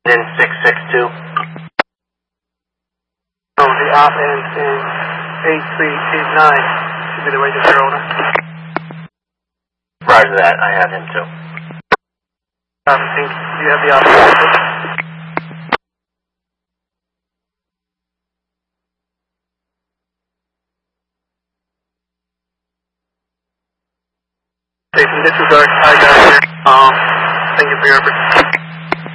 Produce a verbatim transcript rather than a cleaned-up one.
In six six two. Oh, the op ends in eight three eight nine. Should be the register owner. Roger that, I have him too. Um, think, do you have the op? Station disregard, I got it. Um, thank you for your effort.